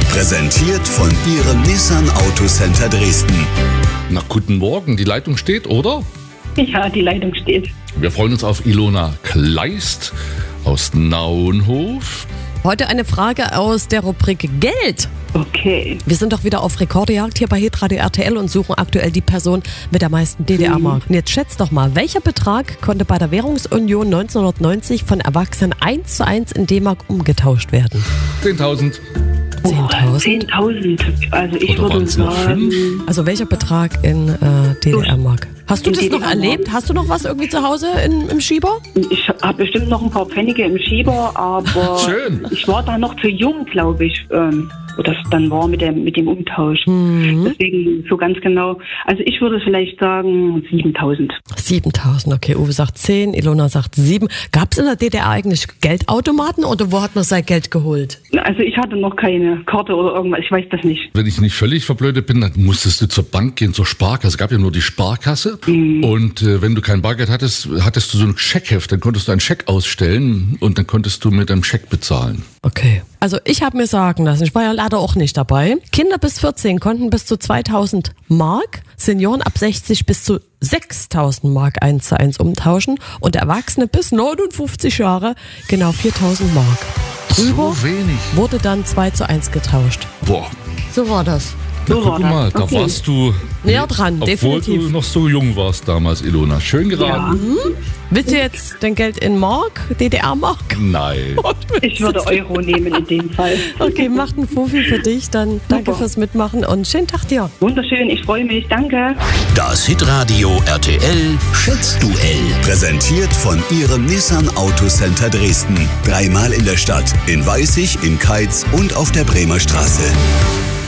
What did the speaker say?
Präsentiert von Ihrem Nissan Autocenter Dresden. Na, guten Morgen, die Leitung steht, oder? Ja, die Leitung steht. Wir freuen uns auf Ilona Kleist aus Naunhof. Heute eine Frage aus der Rubrik Geld. Okay. Wir sind doch wieder auf Rekordejagd hier bei Hitradio RTL und suchen aktuell die Person mit der meisten DDR-Mark. Und jetzt schätzt doch mal, welcher Betrag konnte bei der Währungsunion 1990 von Erwachsenen 1:1 in D-Mark umgetauscht werden? 10.000. 10.000? 10.000. Also ich Oder würde waren's noch sagen, 5? Also welcher Betrag in DDR-Mark? Hast du In das noch DDR-Mark. erlebt? Hast du noch was irgendwie zu Hause im Schieber? ich habe bestimmt noch ein paar Pfennige im Schieber, aber Schön. ich war da noch zu jung, glaube ich, wo das dann war mit dem Umtausch. Deswegen so ganz genau. Also ich würde vielleicht sagen 7.000. 7.000, okay. Uwe sagt 10, Ilona sagt 7. Gab es in der DDR eigentlich Geldautomaten oder wo hat man sein Geld geholt? Also ich hatte noch keine Karte oder irgendwas, ich weiß das nicht. Wenn ich nicht völlig verblödet bin, dann musstest du zur Bank gehen, zur Sparkasse. Es gab ja nur die Sparkasse. Und wenn du kein Bargeld hattest, hattest du so ein Scheckheft. Dann konntest du einen Scheck ausstellen und dann konntest du mit einem Scheck bezahlen. Okay. Also ich habe mir sagen lassen, ich war ja leider auch nicht dabei, Kinder bis 14 konnten bis zu 2.000 Mark, Senioren ab 60 bis zu 6.000 Mark 1:1 umtauschen und Erwachsene bis 59 Jahre genau 4.000 Mark. Drüber So wenig. wurde dann 2:1 getauscht. Boah. So war das. Na, So war guck das. mal, da Okay. warst du Näher dran, obwohl definitiv. du noch so jung warst damals, Ilona. Schön geraten. Willst du jetzt dein Geld in Mark, DDR-Mark? Nein. Ich würde Euro nehmen in dem Fall. Okay, macht einen Fuffi für dich, dann danke fürs Mitmachen und schönen Tag dir. Wunderschön, ich freue mich. Danke. Das Hitradio RTL Schätzduell. Präsentiert von Ihrem Nissan Autocenter Dresden. 3-mal in der Stadt. In Weißig, in Keitz und auf der Bremer Straße.